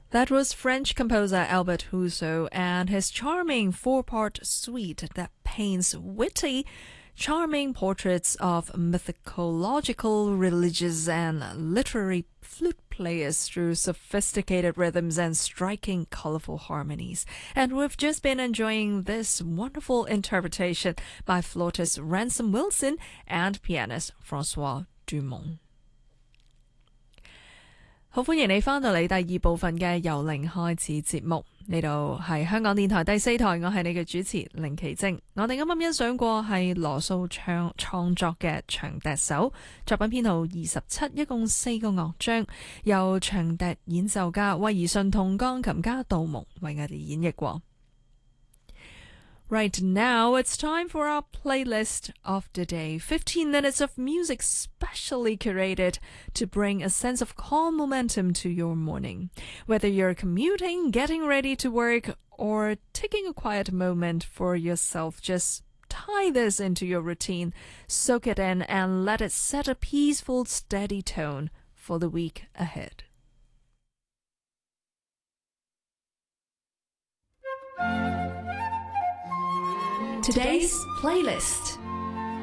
That was French composer Albert Husso and his charming four-part suite that paints witty, charming portraits of mythological, religious, and literary flute players through sophisticated rhythms and striking, colorful harmonies. And we've just been enjoying this wonderful interpretation by flautist Ransom Wilson and pianist Francois Dumont。好歡迎你返到嚟第二部分嘅由零開始節目，呢度係香港電台第四台，我係你嘅主持凌奇晶。我哋啱啱欣賞過係羅素創作嘅長笛手，作品編號27，一共4個樂章，由長笛演奏家威爾遜同鋼琴家杜蒙為我哋演繹過。Right now, it's time for our playlist of the day. 15 minutes of music specially curated to bring a sense of calm momentum to your morning. Whether you're commuting, getting ready to work, or taking a quiet moment for yourself, just tie this into your routine, soak it in, and let it set a peaceful, steady tone for the week ahead. Today's playlist.